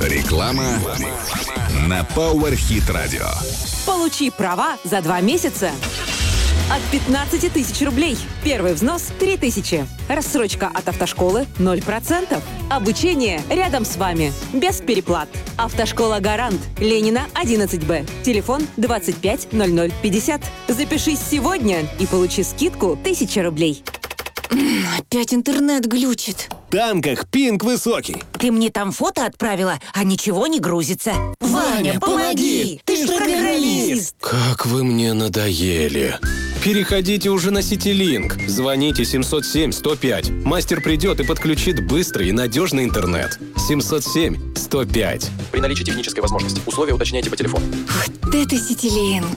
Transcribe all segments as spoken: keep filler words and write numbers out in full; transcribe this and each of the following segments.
Реклама на Power Hit Radio. Получи права за два месяца от пятнадцати тысяч рублей. Первый взнос – три тысячи. Рассрочка от автошколы – ноль процентов. Обучение рядом с вами. Без переплат. Автошкола «Гарант». Ленина, одиннадцать Б. Телефон двадцать пять ноль ноль пятьдесят. Запишись сегодня и получи скидку тысяча рублей. Опять интернет глючит. В танках пинг высокий. Ты мне там фото отправила, а ничего не грузится. Ваня, помоги! Ты же программист! Как вы мне надоели. Переходите уже на Ситилинк. Звоните семьсот семь сто пять. Мастер придет и подключит быстрый и надежный интернет. семьсот семь сто пять. При наличии технической возможности. Условия уточняйте по телефону. Вот это Ситилинк.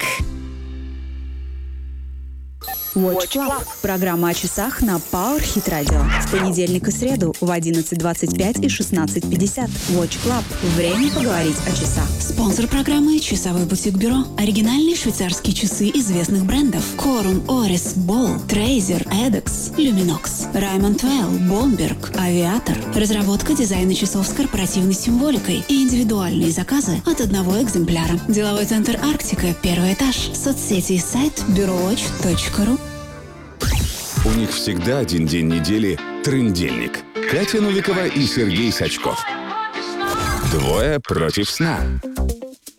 Watch Club. Программа о часах на Power Hit Radio. В понедельник и среду в одиннадцать двадцать пять и шестнадцать пятьдесят. Watch Club. Время поговорить о часах. Спонсор программы — часовой бутик-бюро. Оригинальные швейцарские часы известных брендов: Корум, Орис, Бол, Трейзер, Эдекс, Люминокс, Раймонд Вэлл, Бомберг, Авиатор. Разработка дизайна часов с корпоративной символикой и индивидуальные заказы от одного экземпляра. Деловой центр «Арктика», первый этаж. Соцсети и сайт бюровотч точка ру. У них всегда один день недели – трындельник. Катя Новикова и Сергей Сачков. Двое против сна.